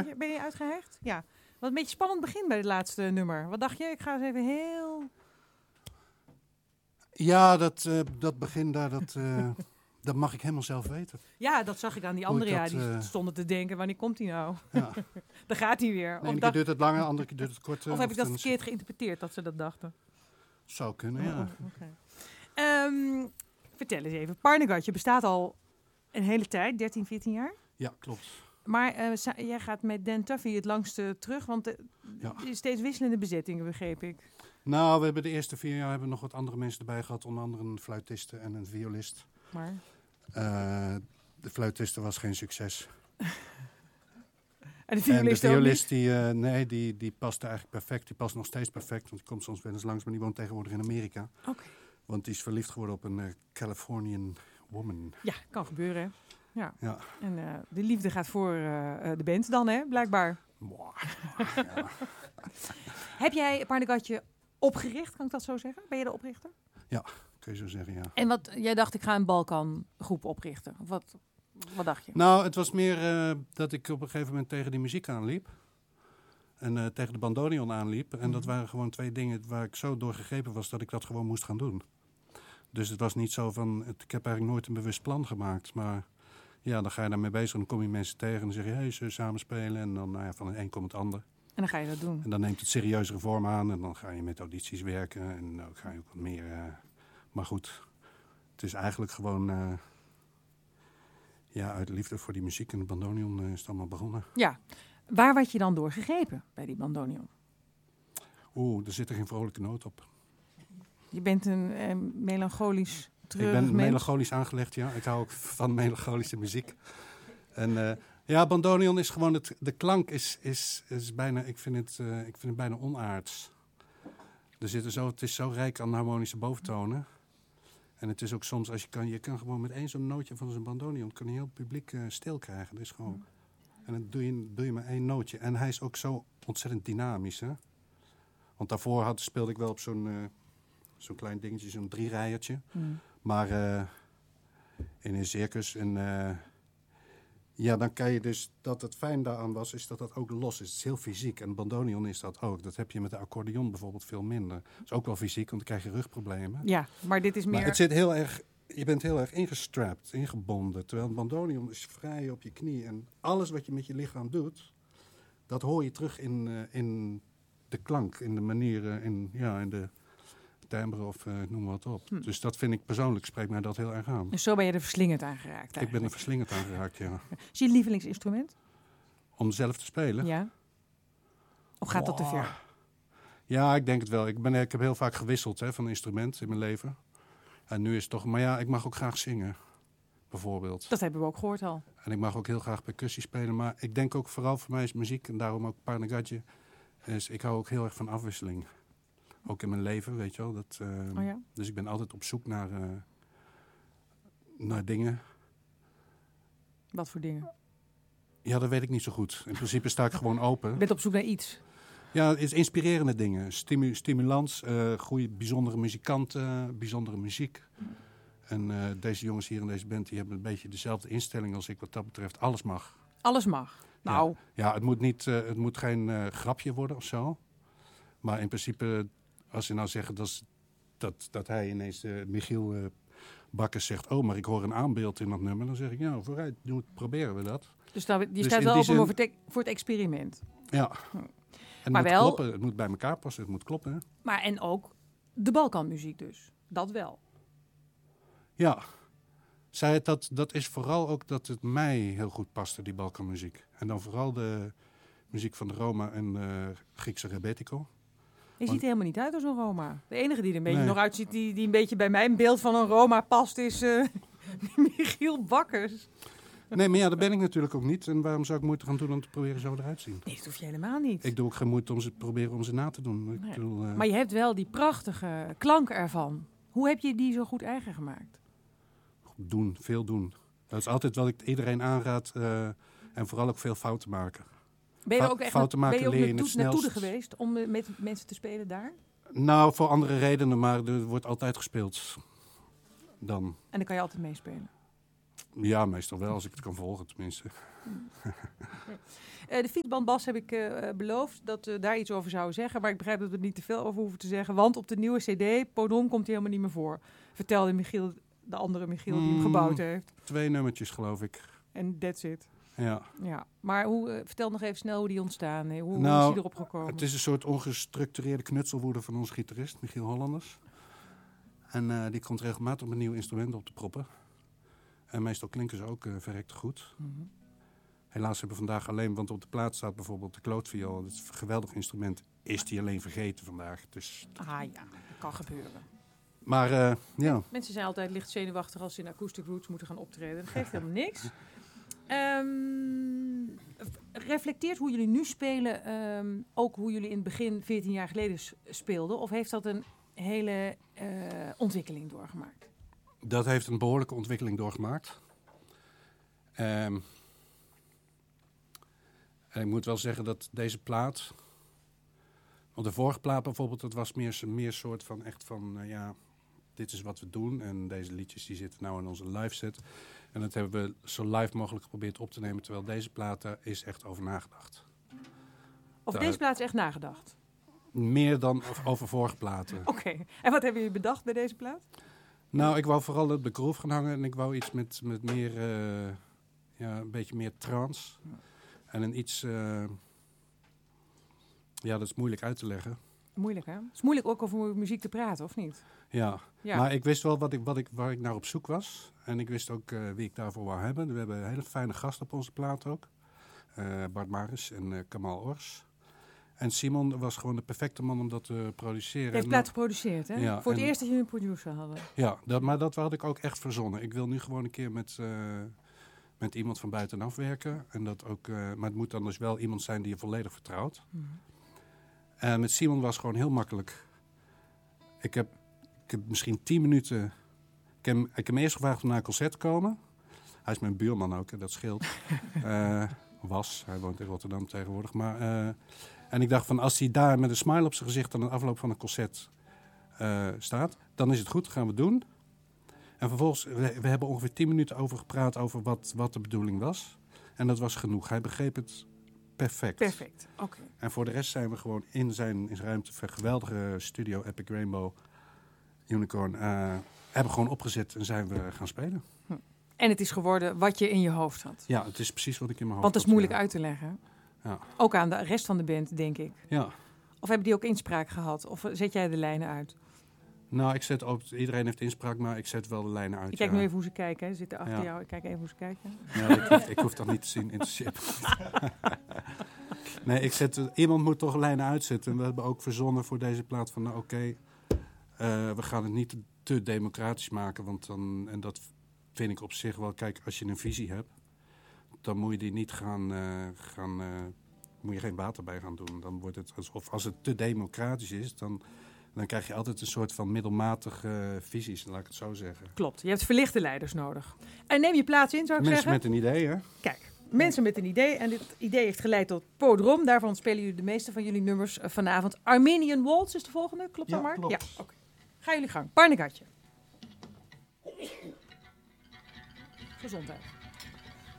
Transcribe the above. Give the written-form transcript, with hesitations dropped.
Ben je uitgehecht? Ja. Wat een beetje spannend begin bij het laatste nummer. Wat dacht je? Ik ga eens even heel... Ja, dat begin daar, dat mag ik helemaal zelf weten. Ja, dat zag ik aan die anderen. Die stonden te denken, wanneer komt hij nou? Ja. Daar gaat hij weer. De ene keer duurt het langer, de andere keer duurt het korter. Of heb ik dat verkeerd geïnterpreteerd, dat ze dat dachten? Zou kunnen, ja. Okay. Vertel eens even. Parnegatje bestaat al een hele tijd, 13, 14 jaar? Ja, klopt. Maar jij gaat met Dan Tuffy het langste terug, want er is steeds wisselende bezettingen, begreep ik. Nou, we hebben de eerste 4 jaar nog wat andere mensen erbij gehad. Onder andere een fluitiste en een violist. Maar? De fluitiste was geen succes. En de violist die paste eigenlijk perfect. Die past nog steeds perfect, want die komt soms wel eens langs. Maar die woont tegenwoordig in Amerika. Okay. Want die is verliefd geworden op een Californian woman. Ja, kan gebeuren, hè? Ja. En de liefde gaat voor de band dan, hè? Blijkbaar. Ja. Heb jij Parnegatje opgericht, kan ik dat zo zeggen? Ben je de oprichter? Ja, kun je zo zeggen, ja. En jij dacht, ik ga een Balkangroep oprichten. Wat dacht je? Nou, het was meer dat ik op een gegeven moment tegen die muziek aanliep. En tegen de bandoneon aanliep. En dat waren gewoon 2 dingen waar ik zo door gegrepen was dat ik dat gewoon moest gaan doen. Dus het was niet zo van, ik heb eigenlijk nooit een bewust plan gemaakt. Maar ja, dan ga je daarmee bezig en dan kom je mensen tegen en dan zeg je, hey, zullen we samen spelen? En dan van het een komt het ander. En dan ga je dat doen. En dan neemt het serieuzere vorm aan en dan ga je met audities werken en dan ga je ook wat meer. Maar goed, het is eigenlijk gewoon uit liefde voor die muziek en de bandoneon is het allemaal begonnen. Ja, waar werd je dan door gegrepen bij die bandoneon? Er zit er geen vrolijke noot op. Je bent een melancholisch treurig Ik ben mens. melancholisch aangelegd, ja. Ik hou ook van melancholische muziek. En bandoneon is gewoon, de klank is bijna, ik vind het bijna onaards. Het is zo rijk aan harmonische boventonen. En het is ook soms, als je kan gewoon met één zo'n nootje van zo'n bandoneon, kan je heel het publiek stil krijgen. Dat is gewoon, en dan doe je maar 1 nootje. En hij is ook zo ontzettend dynamisch, hè. Want daarvoor speelde ik wel op zo'n klein dingetje, zo'n 3-rijertje. Maar in een circus. En dan kan je dus, dat het fijn daaraan was, is dat dat ook los is. Het is heel fysiek. En bandoneon is dat ook. Dat heb je met de accordeon bijvoorbeeld veel minder. Dat is ook wel fysiek, want dan krijg je rugproblemen. Ja, maar dit is meer... Maar het zit heel erg, je bent heel erg ingestrapt, ingebonden. Terwijl een bandoneon is vrij op je knie. En alles wat je met je lichaam doet, dat hoor je terug in de klank, in de manier, in de timbre of noem wat op. Dus dat vind ik persoonlijk, spreekt mij dat heel erg aan. Dus zo ben je er verslingend aan geraakt eigenlijk. Ik ben er verslingend aan geraakt, ja. Is je lievelingsinstrument? Om zelf te spelen? Ja. Of gaat dat te ver? Ja, ik denk het wel. Ik heb heel vaak gewisseld van instrument in mijn leven. En nu is het toch... Maar ja, ik mag ook graag zingen, bijvoorbeeld. Dat hebben we ook gehoord al. En ik mag ook heel graag percussie spelen. Maar ik denk ook vooral voor mij is muziek, en daarom ook Parnegatje, ik hou ook heel erg van afwisseling. Ook in mijn leven, weet je wel. Dus ik ben altijd op zoek naar dingen. Wat voor dingen? Ja, dat weet ik niet zo goed. In principe sta ik gewoon open. Je bent op zoek naar iets? Ja, het is inspirerende dingen. Stimulans, goede, bijzondere muzikanten, bijzondere muziek. En deze jongens hier in deze band, die hebben een beetje dezelfde instelling als ik wat dat betreft. Alles mag. Alles mag? Nou... Ja, het moet geen grapje worden of zo. Maar in principe, als je nou zegt dat hij ineens Michiel Bakkers zegt, oh, maar ik hoor een aanbeeld in dat nummer. Dan zeg ik, ja, vooruit, proberen we dat. Dus je staat wel open voor het experiment. Ja. En het moet kloppen, het moet bij elkaar passen, het moet kloppen. Hè? Maar en ook de Balkanmuziek dus, dat wel. Ja, dat is vooral ook dat het mij heel goed paste, die Balkanmuziek. En dan vooral de muziek van de Roma en Griekse rebetiko. Je ziet er helemaal niet uit als een Roma. De enige die er een beetje nog uitziet, die een beetje bij mijn beeld van een Roma past, is Michiel Bakkers. Nee, maar ja, dat ben ik natuurlijk ook niet. En waarom zou ik moeite gaan doen om te proberen zo eruit te zien? Nee, dat hoef je helemaal niet. Ik doe ook geen moeite om ze na te doen. Nee. Ik bedoel, maar je hebt wel die prachtige klank ervan. Hoe heb je die zo goed eigen gemaakt? Veel doen. Dat is altijd wat ik iedereen aanraad. En vooral ook veel fouten maken. Ben je er ook echt naartoe geweest om met mensen te spelen daar? Nou, voor andere redenen, maar er wordt altijd gespeeld. Dan. En dan kan je altijd meespelen? Ja, meestal wel, als ik het kan volgen tenminste. De fietsband Bas heb ik beloofd dat we daar iets over zouden zeggen. Maar ik begrijp dat we er niet te veel over hoeven te zeggen. Want op de nieuwe cd, Podom, komt hij helemaal niet meer voor. Vertelde Michiel, de andere Michiel die hem gebouwd heeft. 2 nummertjes, geloof ik. En that's it. Ja. Maar vertel nog even snel hoe die ontstaan. Hoe is die erop gekomen? Het is een soort ongestructureerde knutselwoede van onze gitarist, Michiel Hollanders. En die komt regelmatig met nieuwe instrumenten op te proppen. En meestal klinken ze ook verrekt goed. Mm-hmm. Helaas hebben we vandaag alleen, want op de plaat staat bijvoorbeeld de klootviool. Dat is een geweldig instrument. Is die alleen vergeten vandaag. Dus... dat kan gebeuren. Maar ja. Mensen zijn altijd licht zenuwachtig als ze in Acoustic Roots moeten gaan optreden. Dat geeft helemaal niks. Reflecteert hoe jullie nu spelen ook hoe jullie in het begin 14 jaar geleden speelden? Of heeft dat een hele ontwikkeling doorgemaakt? Dat heeft een behoorlijke ontwikkeling doorgemaakt. Ik moet wel zeggen dat deze plaat... Want de vorige plaat bijvoorbeeld, dat was meer soort van echt van... dit is wat we doen. En deze liedjes die zitten nou in onze live set. En dat hebben we zo live mogelijk geprobeerd op te nemen. Terwijl deze plaat, daar is echt over nagedacht. Deze plaat is echt nagedacht? Meer dan over vorige platen. Oké. En wat hebben jullie bedacht bij deze plaat? Nou, ik wou vooral op de groove gaan hangen. En ik wou iets met meer... een beetje meer trance. En een iets... dat is moeilijk uit te leggen. Moeilijk, hè? Het is moeilijk ook over muziek te praten, of niet? Ja. Maar ik wist wel waar ik naar op zoek was. En ik wist ook wie ik daarvoor wou hebben. We hebben een hele fijne gast op onze plaat ook. Bart Maris en Kamal Ors. En Simon was gewoon de perfecte man om dat te produceren. Hij heeft plaat geproduceerd, hè? Ja, voor het eerst dat jullie een producer hadden. Ja, maar dat had ik ook echt verzonnen. Ik wil nu gewoon een keer met iemand van buitenaf werken. En dat ook, maar het moet dan dus wel iemand zijn die je volledig vertrouwt. En met Simon was het gewoon heel makkelijk. Ik heb misschien 10 minuten... Ik heb hem eerst gevraagd om naar een concert te komen. Hij is mijn buurman ook, dat scheelt. Hij woont in Rotterdam tegenwoordig. Maar, en ik dacht van, als hij daar met een smile op zijn gezicht aan de afloop van een concert staat, dan is het goed, dat gaan we doen. En vervolgens, we hebben ongeveer 10 minuten over gepraat over wat de bedoeling was. En dat was genoeg. Hij begreep het perfect. Perfect, oké. En voor de rest zijn we gewoon in zijn ruimte, geweldige studio, Epic Rainbow, Unicorn, hebben gewoon opgezet en zijn we gaan spelen. En het is geworden wat je in je hoofd had. Ja, het is precies wat ik in mijn hoofd had. Want dat is moeilijk uit te leggen. Ja. Ook aan de rest van de band, denk ik. Ja. Of hebben die ook inspraak gehad? Of zet jij de lijnen uit? Nou, iedereen heeft inspraak, maar ik zet wel de lijnen uit. Ik kijk nu even hoe ze kijken. Ze zitten achter jou. Ik kijk even hoe ze kijken. Ja, ik hoef dat niet te zien. Interesseert Nee, iemand moet toch lijnen uitzetten. We hebben ook verzonnen voor deze plaat van... we gaan het niet te democratisch maken. Want dan, en dat vind ik op zich wel... Kijk, als je een visie hebt... dan moet je die niet moet je geen water bij gaan doen. Dan wordt het als het te democratisch is... dan krijg je altijd een soort van middelmatige visies, laat ik het zo zeggen. Klopt, je hebt verlichte leiders nodig. En neem je plaats in, zou ik zeggen. Mensen met een idee, hè? Kijk, mensen met een idee. En dit idee heeft geleid tot Podrom. Daarvan spelen jullie de meeste van jullie nummers vanavond. Armenian Waltz is de volgende, klopt dat, Mark? Klopt. Ja, oké. Ga jullie gang. Parnegatje. Gezondheid.